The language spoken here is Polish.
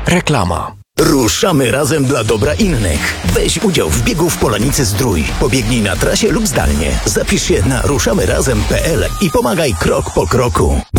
Reklama. Ruszamy razem dla dobra innych. Weź udział w biegu w Polanicy Zdrój. Pobiegnij na trasie lub zdalnie. Zapisz się na ruszamyrazem.pl i pomagaj krok po kroku.